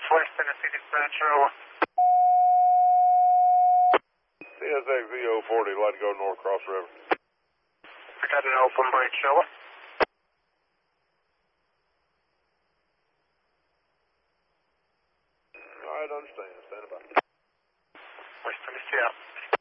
West Tennessee dispatch, over. CSX ZO40, let go North Cross River. I got an open breach, over. Alright, understand. Stand by. West Tennessee out.